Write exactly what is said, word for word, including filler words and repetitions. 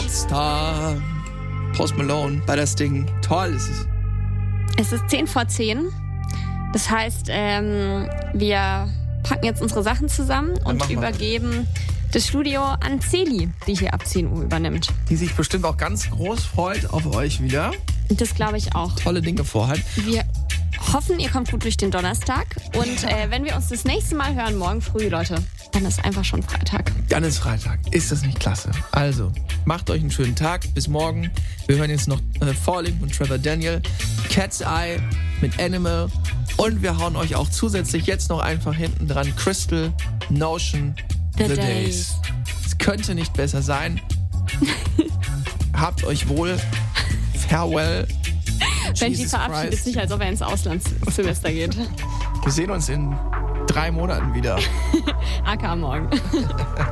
Popstar. Post Malone bei das Ding. Toll ist es. Es ist zehn vor zehn. Das heißt, ähm, wir packen jetzt unsere Sachen zusammen und machen wir. übergeben das Studio an Celi, die hier ab zehn Uhr übernimmt. Die sich bestimmt auch ganz groß freut auf euch wieder. Das glaube ich auch. Tolle Dinge vorhat. Wir hoffen, ihr kommt gut durch den Donnerstag. Und äh, wenn wir uns das nächste Mal hören, morgen früh, Leute, dann ist einfach schon Freitag. Dann ist Freitag. Ist das nicht klasse? Also, macht euch einen schönen Tag. Bis morgen. Wir hören jetzt noch äh, Falling von Trevor Daniel, Cat's Eye mit Animal und wir hauen euch auch zusätzlich jetzt noch einfach hinten dran Crystal, Notion, The, The Days. Days. Es könnte nicht besser sein. Habt euch wohl. Farewell. Benji Jesus verabschiedet Christ. sich, als ob er ins Auslandssemester geht. Wir sehen uns in drei Monaten wieder. A K morgen.